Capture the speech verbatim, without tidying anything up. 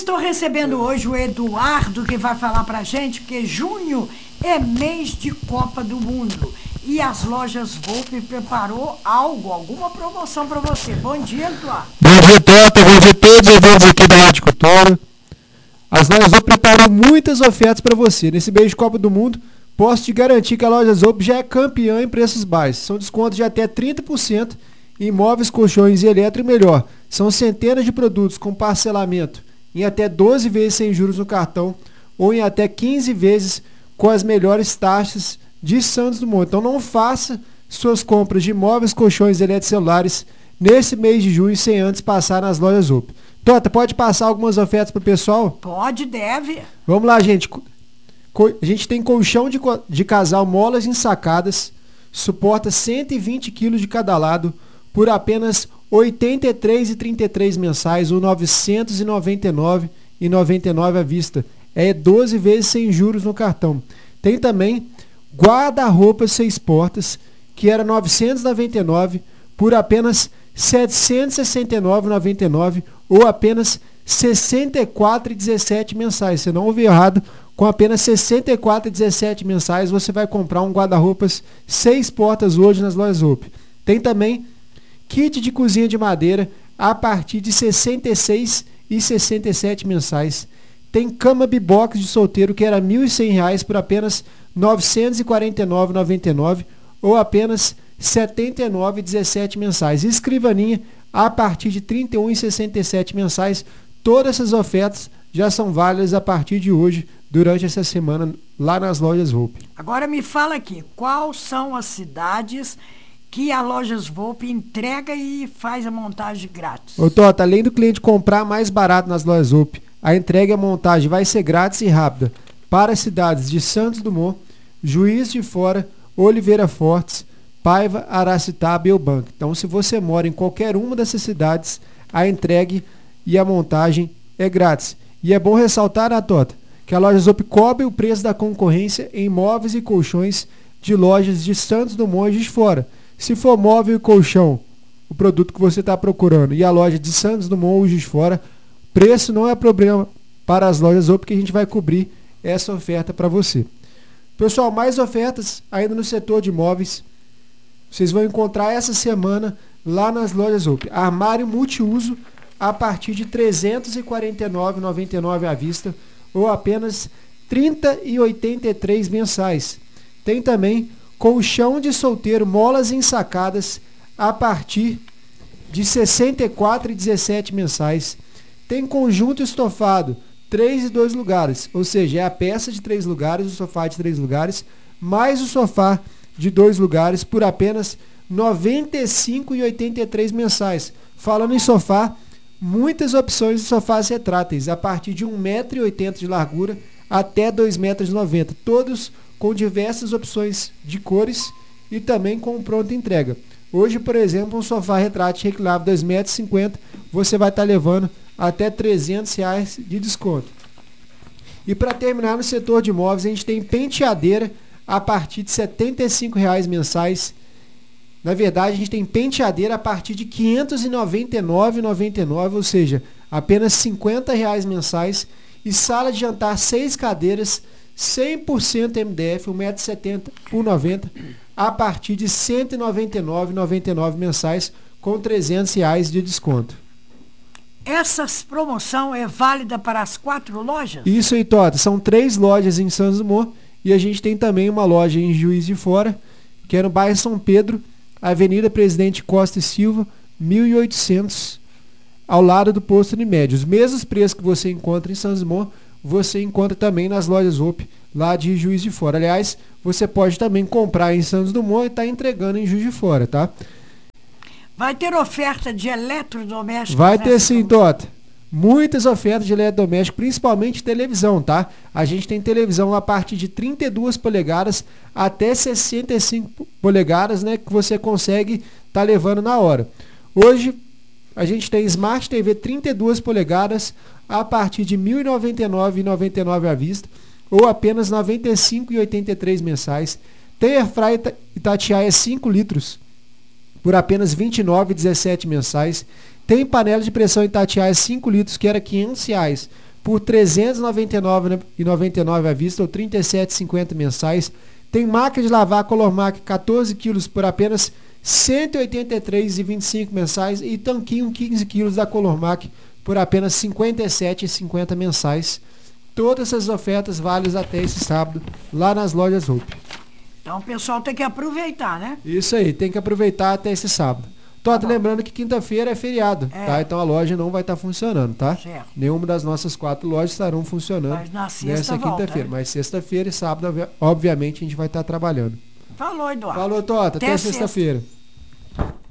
estou recebendo hoje o Eduardo, que vai falar pra gente que junho é mês de Copa do Mundo. E as lojas Volpe preparou algo, alguma promoção para você. Bom dia, Eduardo. Bom dia, Tota. Bom dia a todos os ouvintes aqui da Rádio Cultura. As lojas Volpe preparou muitas ofertas para você. Nesse mês de Copa do Mundo, posso te garantir que a loja Volpe já é campeã em preços baixos. São descontos de até trinta por cento em móveis, colchões e eletro e melhor. São centenas de produtos com parcelamento em até doze vezes sem juros no cartão ou em até quinze vezes com as melhores taxas de Santos Dumont. Então não faça suas compras de móveis, colchões e eletrocelulares nesse mês de junho sem antes passar nas lojas Volpe. Tota, pode passar algumas ofertas para o pessoal? Pode, deve. Vamos lá, gente. A gente tem colchão de, de casal molas ensacadas, suporta cento e vinte quilos de cada lado, por apenas oitenta e três reais e trinta e três centavos mensais ou novecentos e noventa e nove reais e noventa e nove centavos à vista. É doze vezes sem juros no cartão. Tem também guarda-roupa seis portas, que era novecentos e noventa e nove reais por apenas setecentos e sessenta e nove reais e noventa e nove centavos ou apenas sessenta e quatro reais e dezessete centavos mensais. Você não ouviu errado, com apenas sessenta e quatro reais e dezessete centavos mensais você vai comprar um guarda-roupas seis portas hoje nas lojas Volpe. Tem também kit de cozinha de madeira a partir de sessenta e seis reais e sessenta e sete centavos mensais. Tem cama bibox de solteiro que era mil e cem reais por apenas novecentos e quarenta e nove reais e noventa e nove centavos ou apenas setenta e nove reais e dezessete centavos mensais. Escrivaninha a partir de trinta e um reais e sessenta e sete centavos mensais. Todas essas ofertas já são válidas a partir de hoje, durante essa semana, lá nas lojas Volpe. Agora me fala aqui, quais são as cidades que a Lojas Volpe entrega e faz a montagem grátis? Ô Tota, além do cliente comprar mais barato nas lojas Volpe, a entrega e a montagem vai ser grátis e rápida para as cidades de Santos Dumont, Juiz de Fora, Oliveira Fortes, Paiva, Aracitaba e Eubanco. Então, se você mora em qualquer uma dessas cidades, a entrega e a montagem é grátis. E é bom ressaltar, a Tota, que a Lojas Volpe cobre o preço da concorrência em móveis e colchões de lojas de Santos Dumont e Juiz de Fora. Se for móvel e colchão, o produto que você está procurando, e a loja de Santos Dumont ou Juiz de Fora, preço não é problema para as lojas Volpe, porque a gente vai cobrir essa oferta para você. Pessoal, mais ofertas ainda no setor de móveis. Vocês vão encontrar essa semana lá nas lojas Volpe. Armário multiuso a partir de trezentos e quarenta e nove reais e noventa e nove centavos à vista ou apenas trinta reais e oitenta e três centavos mensais. Tem também colchão de solteiro, molas ensacadas a partir de sessenta e quatro reais e dezessete centavos mensais. Tem conjunto estofado, três e dois lugares, ou seja, é a peça de três lugares, o sofá de três lugares, mais o sofá de dois lugares por apenas noventa e cinco reais e oitenta e três centavos mensais. Falando em sofá, muitas opções de sofás retráteis, a partir de um metro e oitenta de largura até dois metros e noventa, todos com diversas opções de cores e também com pronta entrega. Hoje, por exemplo, um sofá retrátil reclinável dois metros e cinquenta, você vai estar levando até trezentos reais de desconto. E para terminar no setor de imóveis, a gente tem penteadeira a partir de setenta e cinco reais mensais. Na verdade, a gente tem penteadeira a partir de quinhentos e noventa e nove reais e noventa e nove centavos, ou seja, apenas cinquenta reais mensais. E sala de jantar, seis cadeiras, cem por cento M D F, um metro e setenta por noventa, a partir de cento e noventa e nove reais e noventa e nove centavos mensais, com trezentos reais de desconto. Essa promoção é válida para as quatro lojas? Isso aí, Tota. São três lojas em Santos Dumont e a gente tem também uma loja em Juiz de Fora, que é no bairro São Pedro, Avenida Presidente Costa e Silva, mil e oitocentos, ao lado do posto Unimed. Os mesmos preços que você encontra em Santos Dumont, você encontra também nas lojas Volpe, lá de Juiz de Fora. Aliás, você pode também comprar em Santos Dumont e estar tá entregando em Juiz de Fora, tá? Vai ter oferta de eletrodomésticos? Vai ter sim, Tota. Muitas ofertas de eletrodoméstico, principalmente televisão, tá? A gente tem televisão a partir de trinta e duas polegadas até sessenta e cinco polegadas, né? Que você consegue estar tá levando na hora. Hoje, a gente tem Smart T V trinta e duas polegadas a partir de mil e noventa e nove reais e noventa e nove centavos à vista ou apenas noventa e cinco reais e oitenta e três centavos mensais. Tem Airfryer Itatiaia cinco litros por apenas vinte e nove reais e dezessete centavos mensais. Tem panela de pressão Itatiaia cinco litros que era quinhentos reais por trezentos e noventa e nove reais e noventa e nove centavos à vista ou trinta e sete reais e cinquenta centavos mensais. Tem máquina de lavar Colormac quatorze quilos por apenas cento e oitenta e três reais e vinte e cinco centavos mensais e tanquinho quinze quilos da Colormac por apenas cinquenta e sete reais e cinquenta centavos mensais. Todas essas ofertas válidas até esse sábado lá nas lojas Hope. Então o pessoal tem que aproveitar, né? Isso aí, tem que aproveitar até esse sábado. Tota, Tá lembrando que quinta-feira é feriado, É. tá? Então a loja não vai estar funcionando, tá? Certo. Nenhuma das nossas quatro lojas estarão funcionando Mas na sexta nessa volta, quinta-feira. né? Mas sexta-feira e sábado, obviamente, a gente vai estar trabalhando. Falou, Eduardo. Falou, Tota. Até, Até sexta-feira.